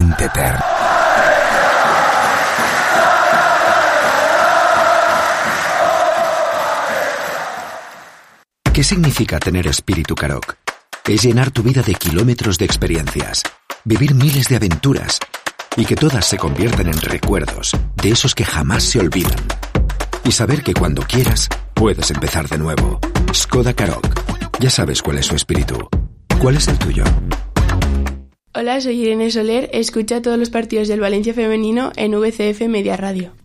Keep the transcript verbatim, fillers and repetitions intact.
absolutamente eterno. ¿Qué significa tener espíritu Karoq? Es llenar tu vida de kilómetros de experiencias, vivir miles de aventuras y que todas se conviertan en recuerdos de esos que jamás se olvidan. Y saber que cuando quieras, puedes empezar de nuevo. Skoda Karoq. Ya sabes cuál es su espíritu. ¿Cuál es el tuyo? Hola, soy Irene Soler. Escucha todos los partidos del Valencia femenino en V C F Media Radio.